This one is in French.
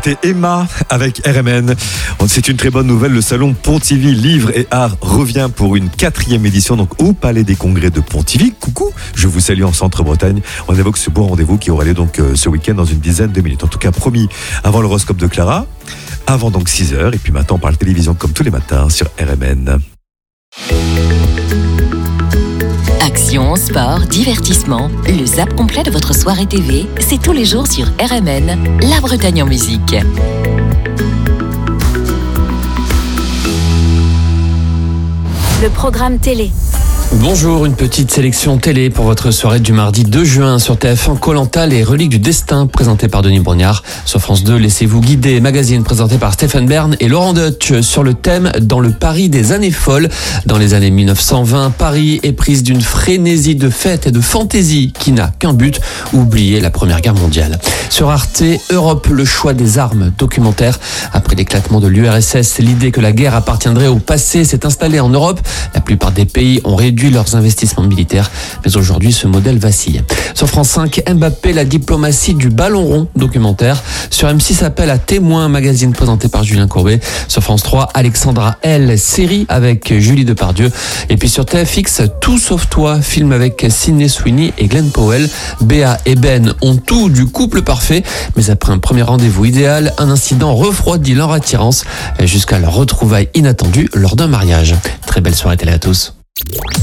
C'était Emma avec RMN. C'est une très bonne nouvelle. Le salon Pontivy Livre et Art revient pour une 4e édition, donc au Palais des Congrès de Pontivy. Coucou, je vous salue en Centre-Bretagne. On évoque ce beau rendez-vous qui aura lieu donc ce week-end dans une dizaine de minutes. En tout cas, promis, avant l'horoscope de Clara, avant donc 6h. Et puis maintenant, on parle télévision comme tous les matins sur RMN. Action, sport, divertissement, le zap complet de votre soirée TV, c'est tous les jours sur RMN, la Bretagne en musique. Le programme télé. Bonjour, une petite sélection télé pour votre soirée du mardi 2 juin sur TF1. Koh-Lanta, les reliques du destin, présenté par Denis Brognard. Sur France 2, Laissez-vous guider, magazine présenté par Stéphane Bern et Laurent Deutsch sur le thème Dans le Paris des années folles. Dans les années 1920, Paris est prise d'une frénésie de fêtes et de fantaisie qui n'a qu'un but, oublier la Première Guerre mondiale. Sur Arte, Europe, le choix des armes, documentaire. Après l'éclatement de l'URSS, l'idée que la guerre appartiendrait au passé s'est installée en Europe. La plupart des pays ont réduit leurs investissements militaires, mais aujourd'hui ce modèle vacille. Sur France 5, Mbappé, la diplomatie du ballon rond, documentaire. Sur M6, appel à témoins, magazine présenté par Julien Courbet. Sur France 3, Alexandra L, série avec Julie Depardieu. Et puis sur TFX, Tout sauf toi, film avec Sydney Sweeney et Glenn Powell. Béa et Ben ont tout du couple parfait, mais après un premier rendez-vous idéal, un incident refroidit leur attirance jusqu'à leur retrouvaille inattendue lors d'un mariage. Très belle soirée télé à tous.